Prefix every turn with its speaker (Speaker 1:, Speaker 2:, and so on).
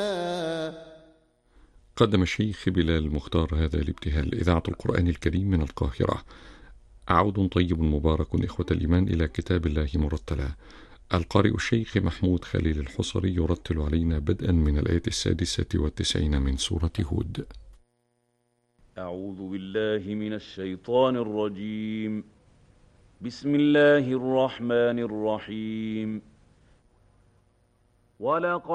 Speaker 1: قدم الشيخ بلال مختار هذا الابتهال إذاعة القرآن الكريم من القاهرة. عود طيب مبارك إخوة الإيمان إلى كتاب الله مرتلا. القارئ الشيخ محمود خليل الحصري يرتل علينا بدءا من الآية 96 من سورة هود.
Speaker 2: أعوذ بالله من الشيطان الرجيم. بسم الله الرحمن الرحيم. ولقد